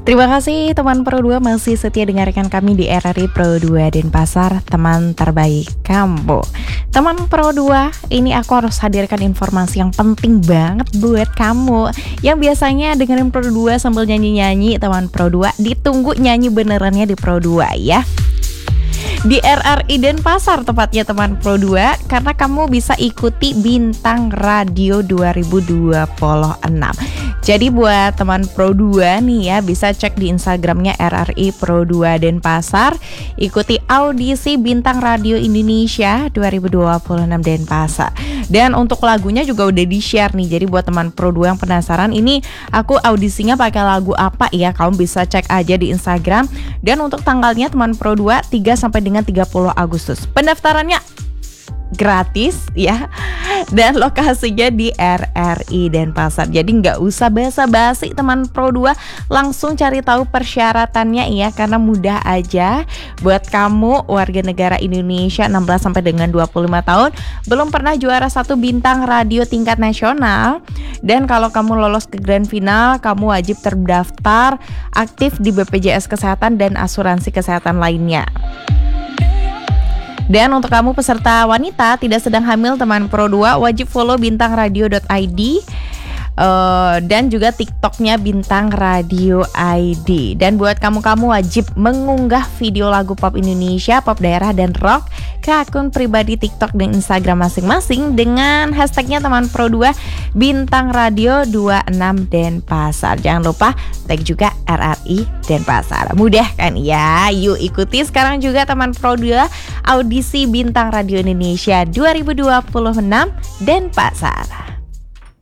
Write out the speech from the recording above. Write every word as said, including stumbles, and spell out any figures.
Terima kasih teman Pro dua masih setia dengarkan kami di R R I Pro dua Denpasar, teman terbaik kamu. Teman Pro dua, ini aku harus hadirkan informasi yang penting banget buat kamu yang biasanya dengerin Pro dua sambil nyanyi-nyanyi. Teman Pro dua, ditunggu nyanyi benerannya di Pro dua ya. Di R R I Denpasar tepatnya teman Pro dua, karena kamu bisa ikuti Bintang Radio dua ribu dua puluh enam. Jadi buat teman Pro dua nih ya, bisa cek di Instagramnya R R I Pro dua Denpasar, ikuti audisi Bintang Radio Indonesia dua ribu dua puluh enam Denpasar. Dan untuk lagunya juga udah di-share nih. Jadi buat teman Pro dua yang penasaran, ini aku audisinya pakai lagu apa ya, kamu bisa cek aja di Instagram. Dan untuk tanggalnya teman Pro dua, tiga sampai dengan tiga puluh Agustus. Pendaftarannya gratis ya, dan lokasinya di R R I Denpasar. Jadi nggak usah basa-basi teman Pro dua, langsung cari tahu persyaratannya ya, karena mudah aja. Buat kamu warga negara Indonesia enam belas sampai dengan dua puluh lima tahun, belum pernah juara satu bintang radio tingkat nasional, dan kalau kamu lolos ke grand final, kamu wajib terdaftar aktif di B P J S Kesehatan dan asuransi kesehatan lainnya. Dan untuk kamu peserta wanita tidak sedang hamil teman Pro dua, wajib follow bintang radio dot i d uh, dan juga TikToknya Bintang Radio I D. Dan buat kamu-kamu wajib mengunggah video lagu pop Indonesia, pop daerah dan rock ke akun pribadi TikTok dan Instagram masing-masing dengan hashtagnya teman Pro dua Bintang Radio dua puluh enam Denpasar. Jangan lupa tag juga R R I Denpasar. Mudah kan ya? Yuk ikuti sekarang juga teman Pro dua audisi Bintang Radio Indonesia dua ribu dua puluh enam Denpasar.